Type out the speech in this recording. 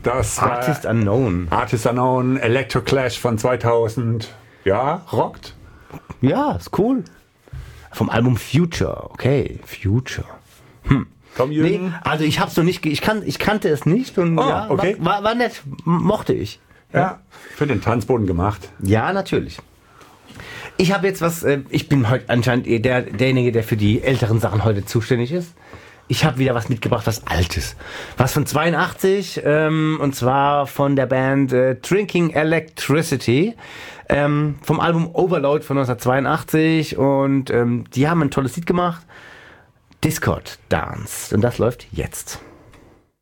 Das Artist Unknown. Artist Unknown, Electro Clash von 2000. Ja, rockt. Ja, ist cool. Vom Album Future. Okay, Future. Komm, Nee, Jürgen. also ich hab's noch nicht, ich kannte es nicht und ja, okay. war nett, mochte ich. Ja, für den Tanzboden gemacht. Ja, natürlich. Ich habe jetzt was, ich bin heute anscheinend derjenige, der für die älteren Sachen heute zuständig ist. Ich habe wieder was mitgebracht, was Altes. Was von 82, und zwar von der Band Drinking Electricity, vom Album Overload von 1982 und die haben ein tolles Lied gemacht, Discord Dance. Und das läuft jetzt.